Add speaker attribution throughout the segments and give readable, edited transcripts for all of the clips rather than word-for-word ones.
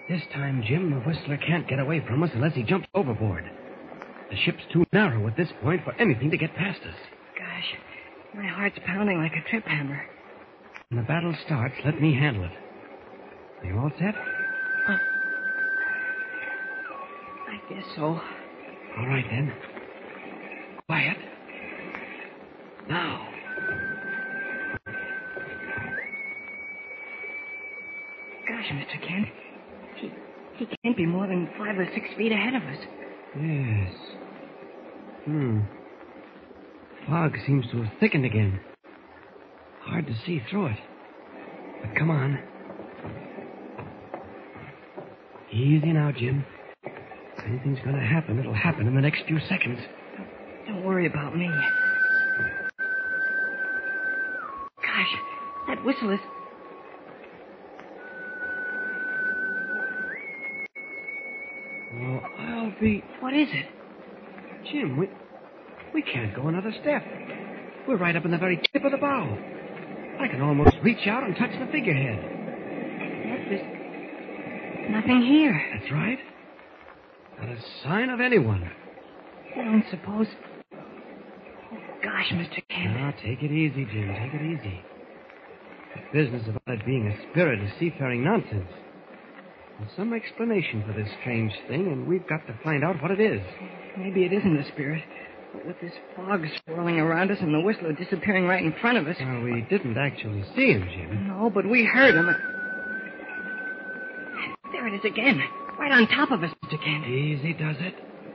Speaker 1: This time, Jim, the Whistler can't get away from us unless he jumps overboard. The ship's too narrow at this point for anything to get past us.
Speaker 2: Gosh, my heart's pounding like a trip hammer.
Speaker 1: When the battle starts, let me handle it. Are you all set?
Speaker 2: I guess so.
Speaker 1: All right, then. Quiet. Now.
Speaker 2: Gosh, Mr. Kent. He can't be more than 5 or 6 feet ahead of us.
Speaker 1: Yes. Fog seems to have thickened again. Hard to see through it. But come on. Easy now, Jim. If anything's going to happen, it'll happen in the next few seconds.
Speaker 2: Don't worry about me. Gosh, that whistle is...
Speaker 1: Well, I'll be...
Speaker 2: What is it?
Speaker 1: Jim, we can't go another step. We're right up in the very tip of the bow. I can almost reach out and touch the figurehead.
Speaker 2: There's nothing here.
Speaker 1: That's right. Not a sign of anyone.
Speaker 2: You don't suppose... Oh, gosh, Mr. Kent.
Speaker 1: Now, take it easy, Jim. Take it easy. The business about it being a spirit is seafaring nonsense. There's some explanation for this strange thing, and we've got to find out what it is.
Speaker 2: Maybe it isn't a spirit. But with this fog swirling around us and the Whistler disappearing right in front of us...
Speaker 1: Well, we didn't actually see him, Jim.
Speaker 2: No, but we heard him. There it is again. Right on top of us, Mr. Kent.
Speaker 1: Easy does it.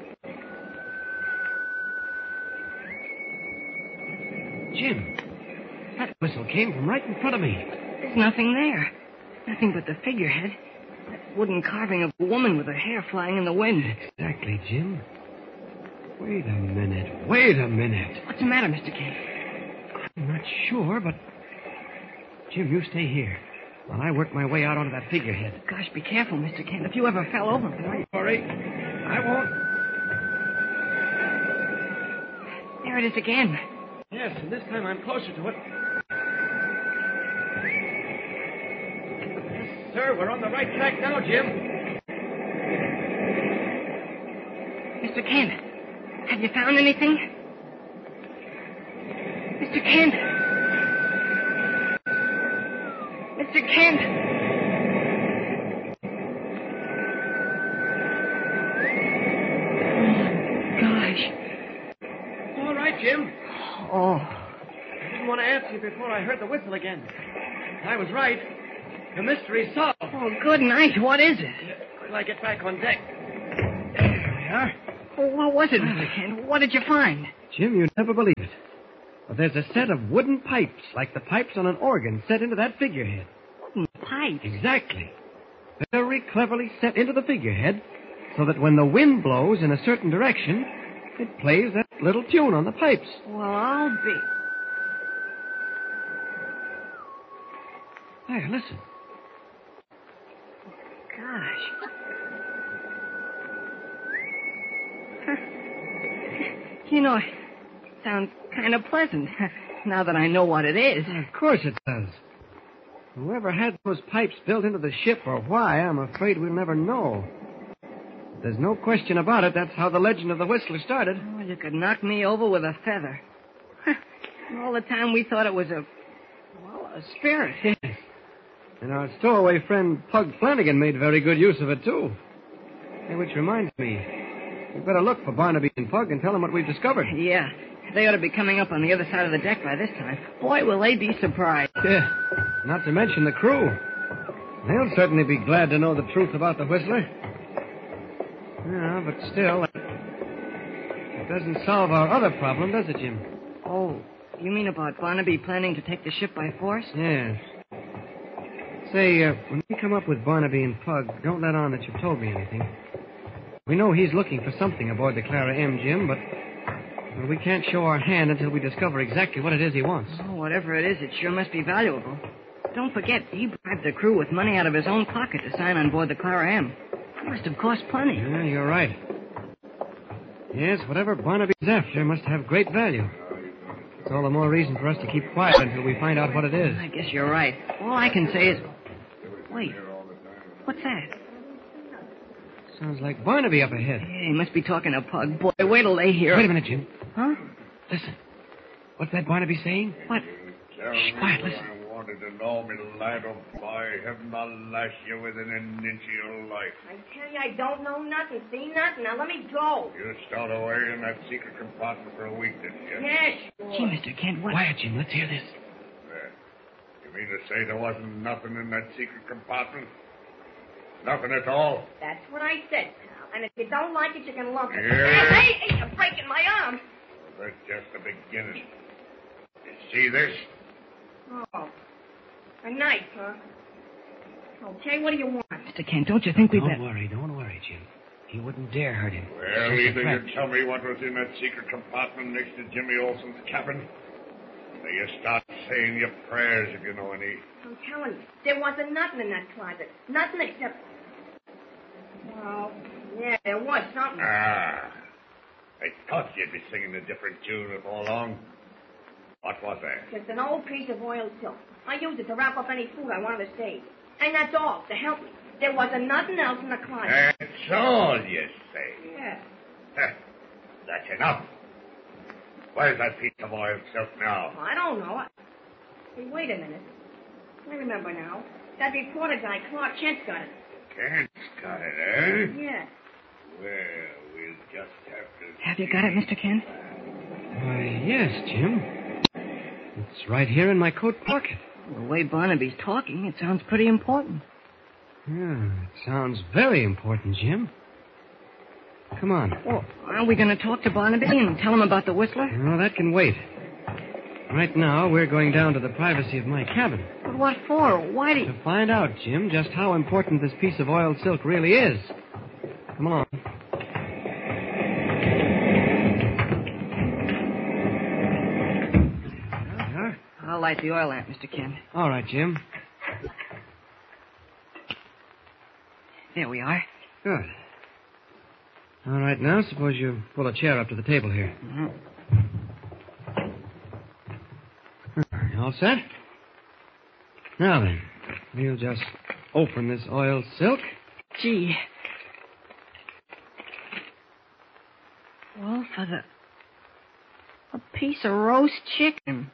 Speaker 1: Jim, that whistle came from right in front of me.
Speaker 2: There's nothing there. Nothing but the figurehead. That wooden carving of a woman with her hair flying in the wind.
Speaker 1: Exactly, Jim. Wait a minute.
Speaker 2: What's the matter, Mr. Kent?
Speaker 1: I'm not sure, but... Jim, you stay here while I work my way out onto that figurehead.
Speaker 2: Gosh, be careful, Mr. Kent. If you ever fell over...
Speaker 1: Don't worry. I won't.
Speaker 2: There it is again.
Speaker 1: Yes, and this time I'm closer to it. Yes, sir, we're on the right track now, Jim.
Speaker 2: Mr. Kent, have you found anything? Mr. Kent! Mr. Kent! Oh, gosh.
Speaker 1: All right, Jim.
Speaker 2: Oh.
Speaker 1: I didn't want to answer you before I heard the whistle again. I was right. The mystery's solved.
Speaker 2: Oh, good night. What is it?
Speaker 1: Till I get back on deck. There we are.
Speaker 2: Oh, what was it, Mr. Kent? What did you find?
Speaker 1: Jim, you'd never believe it. But there's a set of wooden pipes, like the pipes on an organ, set into that figurehead.
Speaker 2: Wooden pipes?
Speaker 1: Exactly. Very cleverly set into the figurehead, so that when the wind blows in a certain direction, it plays that little tune on the pipes.
Speaker 2: Well, I'll be...
Speaker 1: There, listen.
Speaker 2: Gosh. You know, it sounds kind of pleasant, now that I know what it is.
Speaker 1: Of course it does. Whoever had those pipes built into the ship or why, I'm afraid we'll never know. There's no question about it. That's how the legend of the Whistler started.
Speaker 2: Well, you could knock me over with a feather. All the time we thought it was a spirit.
Speaker 1: Yes. And our stowaway friend Pug Flanagan made very good use of it, too. Hey, which reminds me, we'd better look for Barnaby and Pug and tell them what we've discovered.
Speaker 2: Yeah, they ought to be coming up on the other side of the deck by this time. Boy, will they be surprised.
Speaker 1: Yeah, not to mention the crew. They'll certainly be glad to know the truth about the Whistler. Yeah, but still, it doesn't solve our other problem, does it, Jim?
Speaker 2: Oh, you mean about Barnaby planning to take the ship by force?
Speaker 1: Yes. Say, when we come up with Barnaby and Pug, don't let on that you've told me anything. We know he's looking for something aboard the Clara M, Jim, but we can't show our hand until we discover exactly what it is he wants.
Speaker 2: Oh, whatever it is, it sure must be valuable. Don't forget, he bribed the crew with money out of his own pocket to sign on board the Clara M. It must have cost plenty.
Speaker 1: Yeah, you're right. Yes, whatever Barnaby's after must have great value. It's all the more reason for us to keep quiet until we find out what it is.
Speaker 2: I guess you're right. All I can say is... Wait. What's that?
Speaker 1: Sounds like Barnaby up ahead.
Speaker 2: Yeah, he must be talking to Pug. Boy, wait till they hear.
Speaker 1: Wait a minute, Jim.
Speaker 2: Huh?
Speaker 1: Listen. What's that Barnaby saying?
Speaker 2: What?
Speaker 1: Shh, quiet, listen.
Speaker 3: I wanted to know, me lad, oh, by heaven, I'll lash you within an inch of your life.
Speaker 4: I tell you, I don't know nothing, see nothing. Now let me go.
Speaker 3: You stowed away in that secret compartment for a week, didn't you?
Speaker 4: Yes.
Speaker 2: Gee, Mr. Kent, what?
Speaker 1: Quiet, Jim. Let's hear this.
Speaker 3: You mean to say there wasn't nothing in that secret compartment? Nothing at all?
Speaker 4: That's what I said, pal. And if you don't like it, you can lump it.
Speaker 3: Yeah.
Speaker 4: Hey, you're breaking my arm.
Speaker 3: Well, that's just the beginning. You see this?
Speaker 4: Oh, a knife, huh? Okay, what do you want?
Speaker 2: Mr. Kent, don't you think we'd better...
Speaker 1: Don't worry, Jim. He wouldn't dare hurt him.
Speaker 3: Well,
Speaker 1: It's just a
Speaker 3: either
Speaker 1: trap.
Speaker 3: you tell me what was in that secret compartment next to Jimmy Olsen's cabin, or you start saying your prayers if you know any.
Speaker 4: I'm telling you, there wasn't nothing in that closet. Nothing except... Well, yeah, there was something.
Speaker 3: Ah, I thought you'd be singing a different tune before long. What was that?
Speaker 4: Just an old piece of oiled silk. I used it to wrap up any food I wanted to save. And that's all, to help me. There wasn't nothing else in the closet.
Speaker 3: That's all you say.
Speaker 4: Yeah.
Speaker 3: Huh, that's enough. Where's that piece of oiled silk now?
Speaker 4: Well, I don't know. Hey, wait a minute. I remember now. That reporter guy, Clark Kent's got it.
Speaker 3: Kent's got it, eh?
Speaker 4: Yeah.
Speaker 3: Well, we'll just have to...
Speaker 2: Have you got it, Mr. Kent?
Speaker 1: Why, yes, Jim. It's right here in my coat pocket.
Speaker 2: The way Barnaby's talking, it sounds pretty important.
Speaker 1: Yeah, it sounds very important, Jim. Come on.
Speaker 2: Well, aren't we going to talk to Barnaby and tell him about the Whistler?
Speaker 1: No, that can wait. Right now, we're going down to the privacy of my cabin.
Speaker 2: But what for? Why do you...
Speaker 1: To find out, Jim, just how important this piece of oiled silk really is. Come along.
Speaker 2: I'll light the oil lamp, Mr. Kent.
Speaker 1: All right, Jim.
Speaker 2: There we are.
Speaker 1: Good. All right, now, suppose you pull a chair up to the table here.
Speaker 2: Mm-hmm.
Speaker 1: You all set? Now then, we'll just open this oiled silk.
Speaker 2: Gee. Well, for a piece of roast chicken.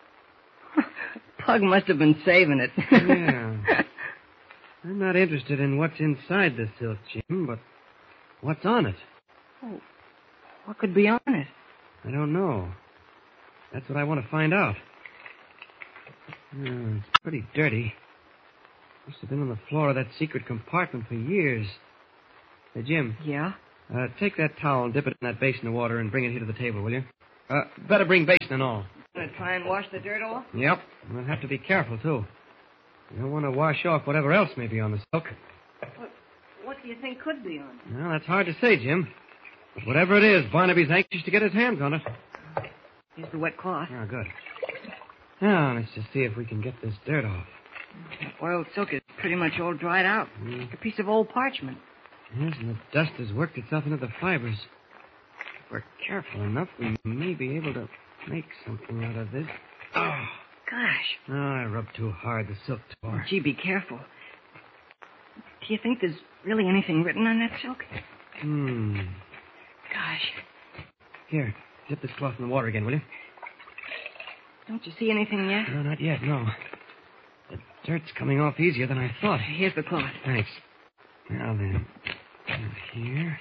Speaker 2: Pug must have been saving it.
Speaker 1: Yeah. I'm not interested in what's inside the silk, Jim, but what's on it.
Speaker 2: Oh, what could be on it?
Speaker 1: I don't know. That's what I want to find out. It's pretty dirty. Must have been on the floor of that secret compartment for years. Hey, Jim.
Speaker 2: Yeah?
Speaker 1: Take that towel and dip it in that basin of water and bring it here to the table, will you? Better bring basin and all.
Speaker 2: Gonna try and wash the dirt off?
Speaker 1: Yep. We'll have to be careful, too. You don't want to wash off whatever else may be on the silk.
Speaker 2: What do you think could be on it?
Speaker 1: Well, that's hard to say, Jim. But whatever it is, Barnaby's anxious to get his hands on it.
Speaker 2: Here's the wet cloth.
Speaker 1: Oh, good. Now, let's just see if we can get this dirt off.
Speaker 2: Oiled silk is pretty much all dried out. Like a piece of old parchment.
Speaker 1: Yes, and the dust has worked itself into the fibers. If we're careful enough, we may be able to make something out of this. Oh,
Speaker 2: Gosh.
Speaker 1: oh, I rubbed too hard. The silk tore.
Speaker 2: Gee, be careful. Do you think there's really anything written on that silk? Gosh.
Speaker 1: Here, dip this cloth in the water again, will you?
Speaker 2: Don't you see anything yet?
Speaker 1: No, not yet, no. The dirt's coming off easier than I thought.
Speaker 2: Here's the cloth.
Speaker 1: Thanks. Now then. Here.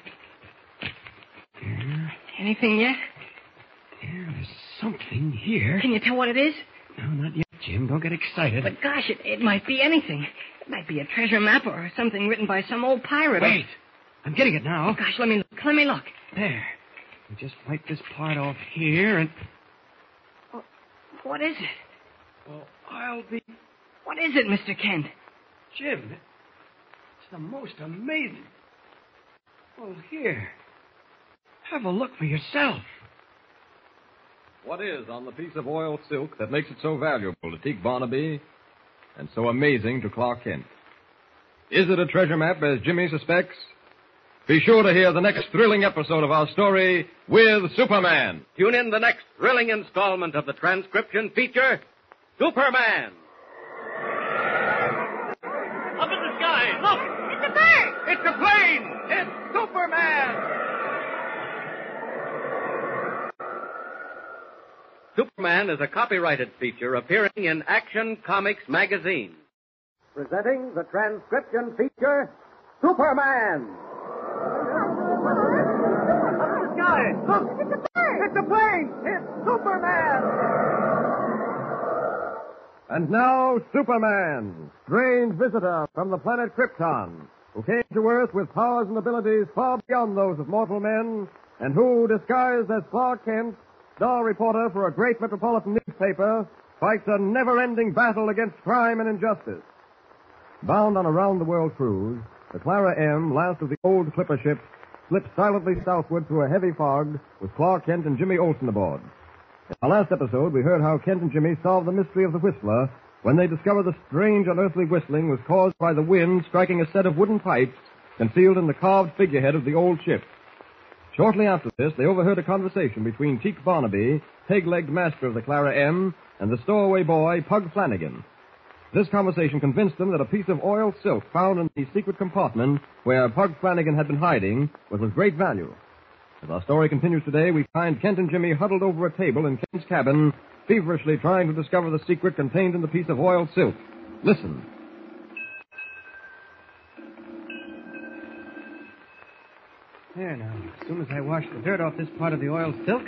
Speaker 1: Here.
Speaker 2: Anything yet?
Speaker 1: Yeah, there's something here.
Speaker 2: Can you tell what it is?
Speaker 1: No, not yet, Jim. Don't get excited.
Speaker 2: But gosh, it might be anything. It might be a treasure map or something written by some old pirate.
Speaker 1: Wait. I'm getting it now.
Speaker 2: Gosh, let me look. Let me look.
Speaker 1: There. We just wipe this part off here and...
Speaker 2: What is it?
Speaker 1: Well, I'll be...
Speaker 2: What is it, Mr. Kent?
Speaker 1: Jim, it's the most amazing... Well, here. Have a look for yourself.
Speaker 5: What is on the piece of oiled silk that makes it so valuable to Teague Barnaby and so amazing to Clark Kent? Is it a treasure map, as Jimmy suspects? Be sure to hear the next thrilling episode of our story with Superman.
Speaker 6: Tune in the next thrilling installment of the transcription feature, Superman. Up in the sky, look!
Speaker 4: It's a bird!
Speaker 6: It's a plane! It's Superman is a copyrighted feature appearing in Action Comics magazine.
Speaker 7: Presenting the transcription feature, Superman. The sky! Look! It's a bird! It's a plane! It's Superman!
Speaker 5: And now, Superman, strange visitor from the planet Krypton, who came to Earth with powers and abilities far beyond those of mortal men, and who, disguised as Clark Kent, star reporter for a great metropolitan newspaper, fights a never-ending battle against crime and injustice. Bound on a round-the-world cruise, the Clara M, last of the old clipper ships, slipped silently southward through a heavy fog with Clark Kent and Jimmy Olsen aboard. In our last episode, we heard how Kent and Jimmy solved the mystery of the Whistler when they discovered the strange, unearthly whistling was caused by the wind striking a set of wooden pipes concealed in the carved figurehead of the old ship. Shortly after this, they overheard a conversation between Teak Barnaby, peg-legged master of the Clara M, and the stowaway boy, Pug Flanagan. This conversation convinced them that a piece of oiled silk found in the secret compartment where Pug Flanagan had been hiding was of great value. As our story continues today, we find Kent and Jimmy huddled over a table in Kent's cabin, feverishly trying to discover the secret contained in the piece of oiled silk. Listen.
Speaker 1: There now. As soon as I wash the dirt off this part of the oiled silk.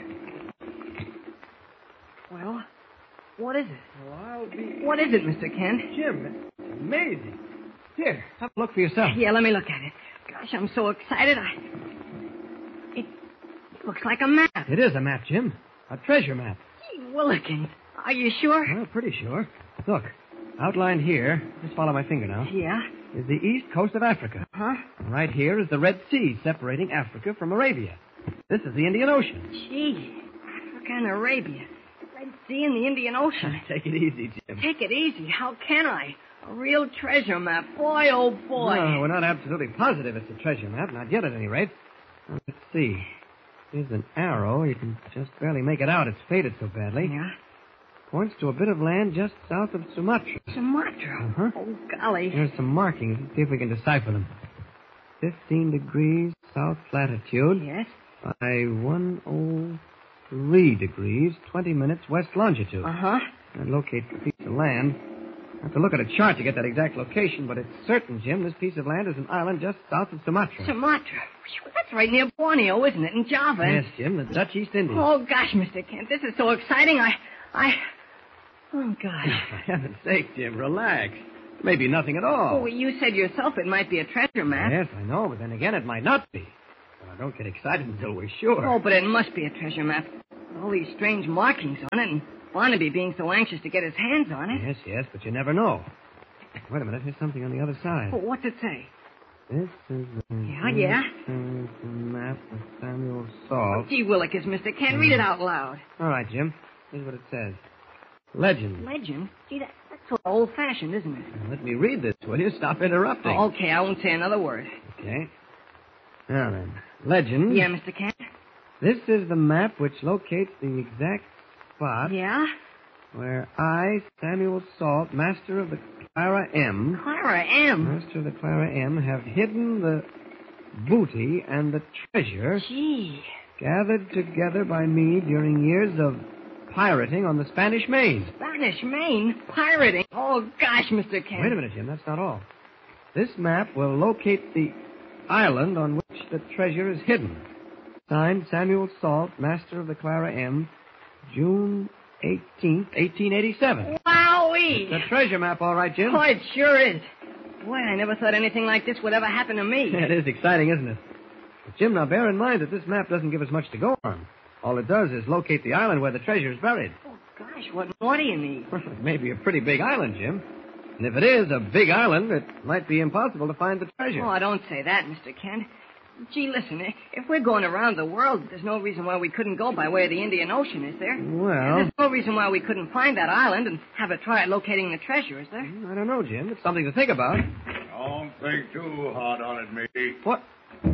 Speaker 2: Well, what is it?
Speaker 1: Oh, I'll be...
Speaker 2: What is it, Mr. Kent?
Speaker 1: Jim, it's amazing. Here, have a look for yourself.
Speaker 2: Yeah, let me look at it. Gosh, I'm so excited. It looks like a map.
Speaker 1: It is a map, Jim. A treasure map.
Speaker 2: Gee Willikins. Are you sure?
Speaker 1: Well, pretty sure. Look, outlined here, just follow my finger now,
Speaker 2: Yeah?
Speaker 1: is the east coast of Africa.
Speaker 2: Huh?
Speaker 1: And right here is the Red Sea separating Africa from Arabia. This is the Indian Ocean.
Speaker 2: Gee, Africa and Arabia. Red Sea and the Indian Ocean.
Speaker 1: Take it easy, Jim.
Speaker 2: Take it easy. How can I? A real treasure map. Boy, oh, boy.
Speaker 1: No, we're not absolutely positive it's a treasure map, not yet at any rate. Now, let's see. Here's an arrow. You can just barely make it out. It's faded so badly.
Speaker 2: Yeah?
Speaker 1: Points to a bit of land just south of Sumatra.
Speaker 2: Sumatra.
Speaker 1: Uh-huh.
Speaker 2: Oh, golly.
Speaker 1: There's some markings. Let's see if we can decipher them. 15 degrees south latitude
Speaker 2: Yes?
Speaker 1: by 103 degrees, 20 minutes west longitude.
Speaker 2: Uh-huh.
Speaker 1: That locates the piece of land. I have to look at a chart to get that exact location, but it's certain, Jim, this piece of land is an island just south of Sumatra.
Speaker 2: Sumatra. Whew, that's right near Borneo, isn't it? In Java.
Speaker 1: Yes, Jim, the Dutch East Indies.
Speaker 2: Oh, gosh, Mr. Kent, this is so exciting. Oh, gosh.
Speaker 1: For heaven's sake, Jim, relax. Maybe nothing at all.
Speaker 2: Oh, well, you said yourself it might be a treasure map.
Speaker 1: Yes, I know, but then again, it might not be. Well, don't get excited until we're sure.
Speaker 2: Oh, but it must be a treasure map. With all these strange markings on it, and Barnaby being so anxious to get his hands on it.
Speaker 1: Yes, but you never know. Wait a minute, here's something on the other side.
Speaker 2: Oh, what's it say?
Speaker 1: This is
Speaker 2: Yeah?
Speaker 1: the map of Samuel Salt.
Speaker 2: Gee Willikers, Mr. Kent, read it out loud.
Speaker 1: All right, Jim. Here's what it says. Legend.
Speaker 2: Legend? Gee, that's sort of old-fashioned, isn't it?
Speaker 1: Now, let me read this, will you? Stop interrupting.
Speaker 2: Oh, okay, I won't say another word.
Speaker 1: Okay. Now then. Legend.
Speaker 2: Yeah, Mr. Kent?
Speaker 1: This is the map which locates the exact spot
Speaker 2: Yeah?
Speaker 1: where I, Samuel Salt, master of the Clara M,
Speaker 2: Clara M.
Speaker 1: master of the Clara M, have hidden the booty and the treasure
Speaker 2: Gee.
Speaker 1: gathered together by me during years of pirating on the Spanish Main.
Speaker 2: Spanish Main? Pirating? Oh, gosh, Mr. Kent.
Speaker 1: Wait a minute, Jim. That's not all. This map will locate the island on which the treasure is hidden. Signed, Samuel Salt, master of the Clara M, June 18th, 1887.
Speaker 2: Wowee!
Speaker 1: It's a treasure map, all right, Jim.
Speaker 2: Oh, it sure is. Boy, I never thought anything like this would ever happen to me.
Speaker 1: It is exciting, isn't it? But, Jim, now bear in mind that this map doesn't give us much to go on. All it does is locate the island where the treasure is buried.
Speaker 2: Oh, gosh, what more do you need?
Speaker 1: It may be a pretty big island, Jim. And if it is a big island, it might be impossible to find the treasure.
Speaker 2: Oh, don't say that, Mr. Kent. Gee, listen, if we're going around the world, there's no reason why we couldn't go by way of the Indian Ocean, is there?
Speaker 1: Well,
Speaker 2: There's no reason why we couldn't find that island and have a try at locating the treasure, is there?
Speaker 1: I don't know, Jim. It's something to think about.
Speaker 3: Don't think too hard on it, matey.
Speaker 1: What?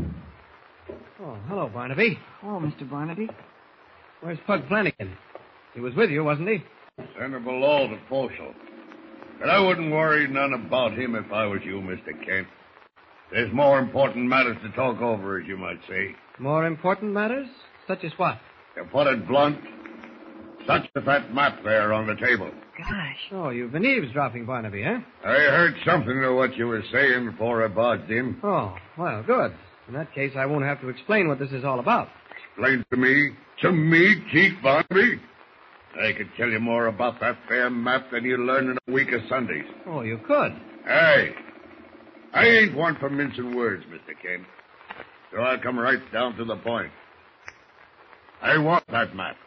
Speaker 1: Oh, hello, Barnaby.
Speaker 2: Oh, Mr. Barnaby.
Speaker 1: Where's Pug Flanagan? He was with you, wasn't he?
Speaker 3: Send her below the forecastle. But I wouldn't worry none about him if I was you, Mr. Kent. There's more important matters to talk over, as you might say.
Speaker 1: More important matters? Such as what?
Speaker 3: To put it blunt, That's the fat map there on the table.
Speaker 2: Gosh.
Speaker 1: Oh, you've been eavesdropping, Barnaby, huh?
Speaker 3: I heard something of what you were saying before I barged in.
Speaker 1: Oh, well, good. In that case, I won't have to explain what this is all about.
Speaker 3: Explain to me, Teak Barnaby. I could tell you more about that fair map than you learn in a week of Sundays.
Speaker 1: Oh, you could.
Speaker 3: Hey, I ain't one for mincing words, Mr. Kent. So I'll come right down to the point. I want that map.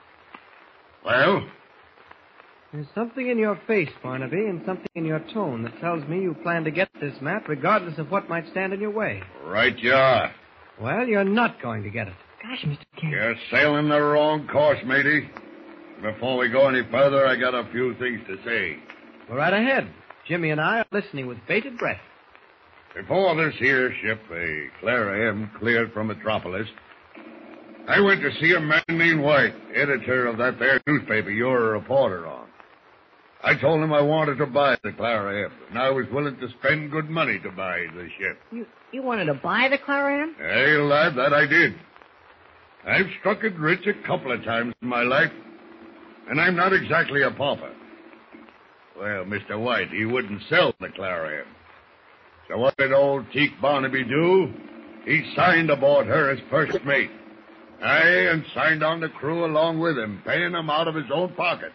Speaker 3: Well?
Speaker 1: There's something in your face, Barnaby, and something in your tone that tells me you plan to get this map regardless of what might stand in your way.
Speaker 3: Right you are.
Speaker 1: Well, you're not going to get it.
Speaker 2: Gosh, Mr. Kent.
Speaker 3: You're sailing the wrong course, matey. Before we go any further, I got a few things to say.
Speaker 1: Go right ahead. Jimmy and I are listening with bated breath.
Speaker 3: Before this here ship, the Clara M, cleared from Metropolis, I went to see a man named White, editor of that there newspaper you're a reporter on. I told him I wanted to buy the Clara M, and I was willing to spend good money to buy the ship.
Speaker 2: You wanted to buy the Clara M?
Speaker 3: Hey, lad, that I did. I've struck it rich a couple of times in my life, and I'm not exactly a pauper. Well, Mr. White, he wouldn't sell the Clara M. So what did old Teak Barnaby do? He signed aboard her as first mate. Aye, and signed on the crew along with him, paying them out of his own pocket.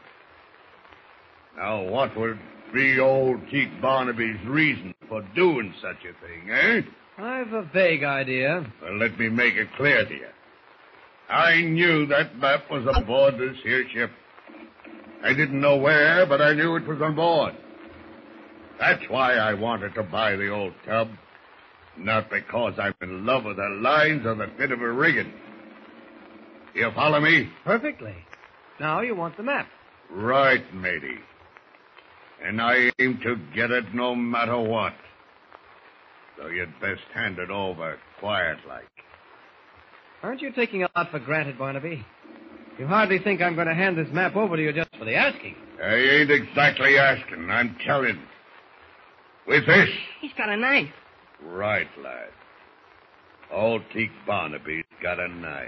Speaker 3: Now, what would be old Teak Barnaby's reason for doing such a thing, eh?
Speaker 1: I've a vague idea.
Speaker 3: Well, let me make it clear to you. I knew that map was aboard this here ship. I didn't know where, but I knew it was on board. That's why I wanted to buy the old tub. Not because I'm in love with her lines or the fit of her rigging. You follow me?
Speaker 1: Perfectly. Now you want the map.
Speaker 3: Right, matey. And I aim to get it no matter what. So you'd best hand it over quiet-like.
Speaker 1: Aren't you taking a lot for granted, Barnaby? You hardly think I'm going to hand this map over to you just for the asking.
Speaker 3: I ain't exactly asking, I'm telling. With this.
Speaker 2: He's got a knife.
Speaker 3: Right, lad. Old Teak Barnaby's got a knife.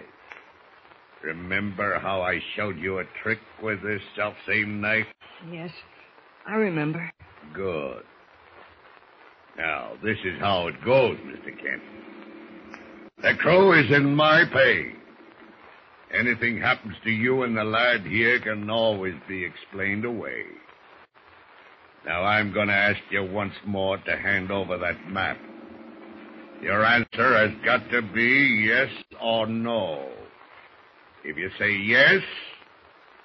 Speaker 3: Remember how I showed you a trick with this self-same knife?
Speaker 2: Yes, I remember.
Speaker 3: Good. Now, this is how it goes, Mr. Kent. The crew is in my pay. Anything happens to you and the lad here can always be explained away. Now, I'm going to ask you once more to hand over that map. Your answer has got to be yes or no. If you say yes,